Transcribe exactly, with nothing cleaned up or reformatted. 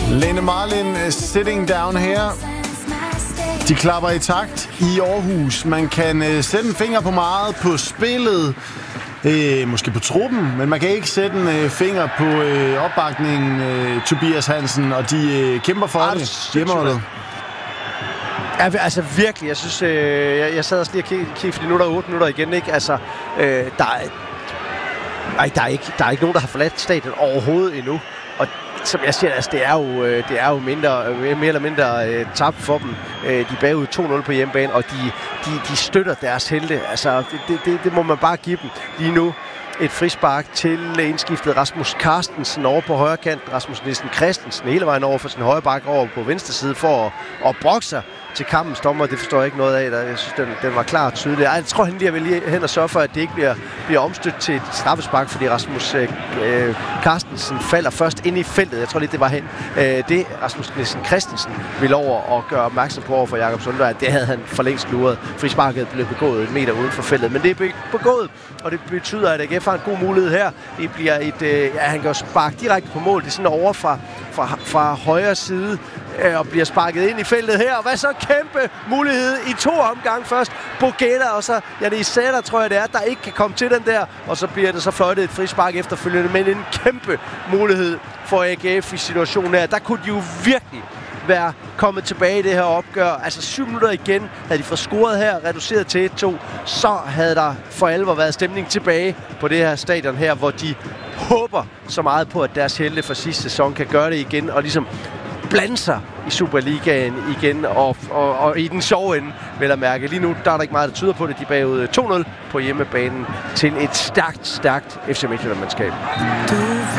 Lene Marlin, Sitting Down Here. De klapper i takt i Aarhus. Man kan øh, sætte en finger på meget på spillet, øh, måske på truppen, men man kan ikke sætte en øh, finger på øh, opbakningen. Øh, Tobias Hansen, og de øh, kæmper for Arh, det. Hjemmeholdet. Ja, altså virkelig. Jeg synes, øh, jeg, jeg sad også lige og kiggede, kig, fordi nu er der otte minutter igen, ikke? Altså, øh, der er, ej, der er ikke, der er ikke nogen, der har forladt stadion overhovedet endnu. Og som jeg siger, altså, det er jo, det er jo mindre, mere eller mindre øh, tabt for dem. Øh, de er bagud to nul på hjemmebane, og de, de, de støtter deres helte. Altså, det, det, det må man bare give dem lige nu. Et frispark til indskiftet Rasmus Carstensen over på højre kant. Rasmus Nielsen Christensen hele vejen over for sin højre bak over på venstre side for at, at brokke sig til kampens dommer. Det forstår jeg ikke noget af. Jeg synes, den, den var klar og tydelig. Jeg tror, han lige vil lige hen og sørge for, at det ikke bliver, bliver omstødt til et straffespark, fordi Rasmus øh, Carstensen falder først ind i feltet. Jeg tror lidt, det var hen. Øh, det Rasmus Nielsen Christensen ville over og gøre opmærksom på over for Jakob Sundberg. Det havde han for længst luret. Frisparket blev begået en meter uden for feltet. Men det er begået, og det betyder, at A G F har en god mulighed her. Det bliver et... Øh, ja, han kan sparke direkte på mål. Det er sådan over fra, fra, fra højre side og bliver sparket ind i feltet her. Og hvad så? Kæmpe mulighed i to omgange først. Bogetta og så Janis Sætter, tror jeg det er, der ikke kan komme til den der. Og så bliver det så fløjtet et frispark efterfølgende. Men en kæmpe mulighed for A G F i situationen her. Der kunne de jo virkelig være kommet tilbage i det her opgør. Altså syv minutter igen havde de forscoret her, reduceret til et to. Så havde der for alvor været stemning tilbage på det her stadion her, hvor de håber så meget på, at deres helte fra sidste sæson kan gøre det igen, og ligesom blande sig i Superligaen igen, og, og, og i den sjove ende, vil jeg mærke. Lige nu, der er der ikke meget, der tyder på det. De er bagud to nul på hjemmebanen til et stærkt, stærkt F C Midtjylland-mandskab.